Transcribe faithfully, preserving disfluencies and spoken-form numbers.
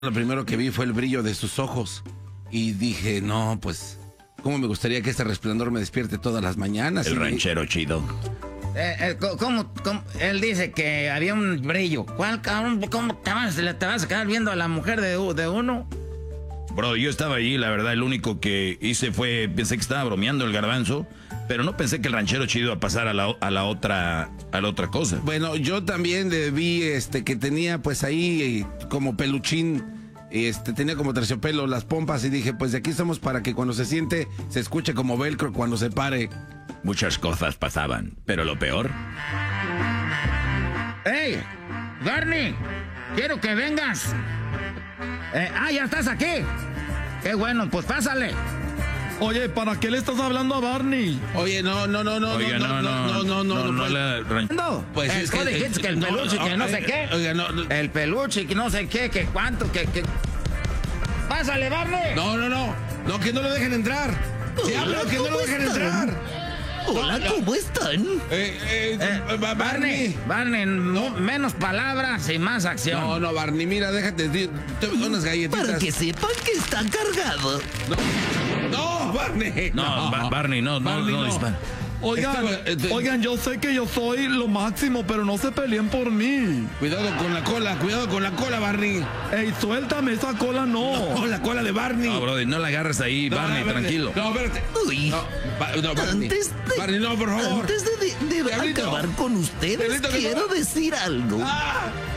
Lo primero que vi fue el brillo de sus ojos y dije, no, pues, ¿cómo me gustaría que este resplandor me despierte todas las mañanas? El y ranchero me... chido. Eh, eh, ¿cómo, cómo? Él dice que había un brillo. ¿Cuál, cabrón? ¿Cómo te vas, te vas a quedar viendo a la mujer de, de uno? Bro, yo estaba allí, la verdad, el único que hice fue, pensé que estaba bromeando el garbanzo, pero no pensé que el ranchero chido iba a pasar a la, a la otra a la otra cosa. Bueno, yo también le vi este, que tenía pues ahí eh, como peluchín, este, tenía como terciopelo las pompas y dije, pues de aquí estamos para que cuando se siente se escuche como velcro cuando se pare. Muchas cosas pasaban, pero lo peor... ¡Hey! ¡Barney! ¡Quiero que vengas! Eh, ¡Ah, ya estás aquí! ¡Qué bueno! Pues pásale. Oye, ¿para qué le estás hablando a Barney? Oye, no, no, no, no, Oiga, no, no, no, no, no, no, no, la ran- No, Pues eh, es que- tú dijiste que el no, peluche, no, que no sé oiga, qué. oiga, no, no. El peluche, que no sé qué, que cuánto, que... que... ¡Pásale, Barney! No, no, no, no, que no lo dejen entrar. Se Hola, habla que no lo ¿cómo dejen están? entrar. Hola, No, no. ¿cómo están? Eh, eh, Eh, Ba- Barney, Barney, no, menos palabras y más acción. No, no, Barney, mira, déjate, di- te doy unas galletitas. Para que sepan que está cargado. No, Barney. No, Ba- Barney, no, no, Barney, no, dispara. Oigan, Estaba, eh, de- oigan, yo sé que yo soy lo máximo, pero no se peleen por mí. Cuidado con la cola, cuidado con la cola, Barney. Ey, suéltame esa cola, no. Oh, la cola de Barney. No, bro, no la agarres ahí, No, Barney, espérate. tranquilo. No, espérate. Uy. No, Ba- no, Barney. Antes de, Barney, no, por favor. antes de, de- de Diablito. acabar con ustedes, Diablito, ¿qué quiero pasa? decir algo. Ah.